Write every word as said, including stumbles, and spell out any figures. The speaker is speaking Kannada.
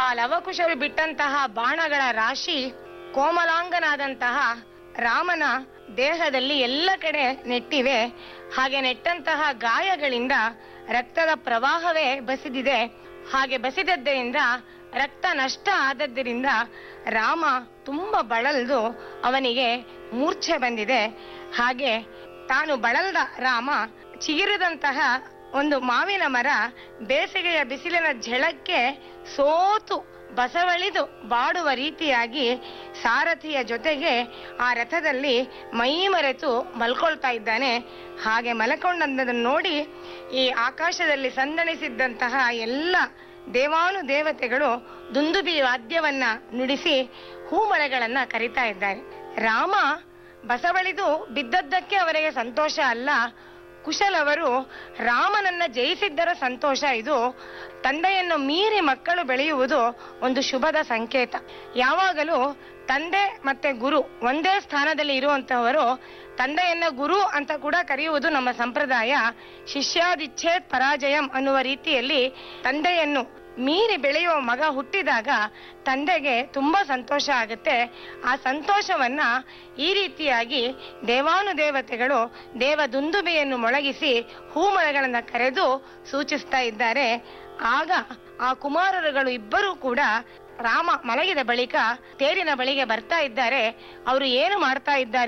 ಆ ಲವಕುಶರು ಬಿಟ್ಟಂತಹ ಬಾಣಗಳ ರಾಶಿ ಕೋಮಲಾಂಗನಾದಂತಹ ರಾಮನ ದೇಹದಲ್ಲಿ ಎಲ್ಲ ಕಡೆ ನೆಟ್ಟಿವೆ. ಹಾಗೆ ನೆಟ್ಟಂತಹ ಗಾಯಗಳಿಂದ ರಕ್ತದ ಪ್ರವಾಹವೇ ಬಸಿದಿದೆ. ಹಾಗೆ ಬಸಿದದ್ದರಿಂದ ರಕ್ತ ನಷ್ಟ ಆದದ್ದರಿಂದ ರಾಮ ತುಂಬಾ ಬಳಲ್ದು ಅವನಿಗೆ ಮೂರ್ಛೆ ಬಂದಿದೆ. ಹಾಗೆ ತಾನು ಬಳಲ್ದ ರಾಮ ಚಿಗಿರಿದಂತಹ ಒಂದು ಮಾವಿನ ಮರ ಬೇಸಿಗೆಯ ಬಿಸಿಲಿನ ಝಳಕ್ಕೆ ಸೋತು ಬಸವಳಿದು ಬಾಡುವ ರೀತಿಯಾಗಿ ಸಾರಥಿಯ ಜೊತೆಗೆ ಆ ರಥದಲ್ಲಿ ಮೈ ಮರೆತು ಮಲ್ಕೊಳ್ತಾ ಇದ್ದಾನೆ. ಹಾಗೆ ಮಲ್ಕೊಂಡದ್ದನ್ನು ನೋಡಿ ಈ ಆಕಾಶದಲ್ಲಿ ಸಂದಣಿಸಿದ್ದಂತಹ ಎಲ್ಲ ದೇವಾನು ದೇವತೆಗಳು ದುಂದುಬಿ ವಾದ್ಯವನ್ನ ನುಡಿಸಿ ಹೂಮಳೆಗಳನ್ನ ಕರಿತಾ ಇದ್ದಾರೆ. ರಾಮ ಬಸವಳಿದು ಬಿದ್ದದ್ದಕ್ಕೆ ಅವರಿಗೆ ಸಂತೋಷ ಅಲ್ಲ, ಕುಶಲವರು ರಾಮನನ್ನ ಜಯಿಸಿದ್ದರ ಸಂತೋಷ. ಇದು ತಂದೆಯನ್ನು ಮೀರಿ ಮಕ್ಕಳು ಬೆಳೆಯುವುದು ಒಂದು ಶುಭದ ಸಂಕೇತ. ಯಾವಾಗಲೂ ತಂದೆ ಮತ್ತೆ ಗುರು ಒಂದೇ ಸ್ಥಾನದಲ್ಲಿ ಇರುವಂತಹವರು ತಂದೆಯನ್ನ ಗುರು ಅಂತ ಕೂಡ ಕರೆಯುವುದು ನಮ್ಮ ಸಂಪ್ರದಾಯ. ಶಿಷ್ಯಾದಿಚ್ಛೇತ್ ಪರಾಜಯಂ ಅನ್ನುವ ರೀತಿಯಲ್ಲಿ ತಂದೆಯನ್ನು ಮೀರಿ ಬೆಳೆಯುವ ಮಗ ಹುಟ್ಟಿದಾಗ ತಂದೆಗೆ ತುಂಬಾ ಸಂತೋಷ ಆಗುತ್ತೆ. ಆ ಸಂತೋಷವನ್ನ ಈ ರೀತಿಯಾಗಿ ದೇವಾನುದೇವತೆಗಳು ದೇವ ದುಂದುಬೆಯನ್ನು ಮೊಳಗಿಸಿ ಹೂಮಳೆಗಳನ್ನ ಕರೆದು ಸೂಚಿಸ್ತಾ ಇದ್ದಾರೆ. ಆಗ ಆ ಕುಮಾರರುಗಳು ಇಬ್ಬರೂ ಕೂಡ ರಾಮ ಮಲಗಿದ ಬಳಿಕ ತೇರಿನ ಬಳಿಗೆ ಬರ್ತಾ ಇದ್ದಾರೆ. ಅವರು ಏನು ಮಾಡ್ತಾ ಇದ್ದಾರೆ